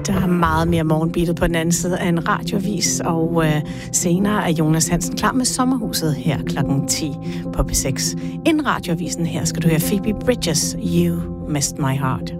Der er meget mere morgenbeatet på den anden side af en radioavis, og senere er Jonas Hansen klar med Sommerhuset her klokken 10 på P6. Inden radioavisen her skal du høre Phoebe Bridgers, You Missed My Heart.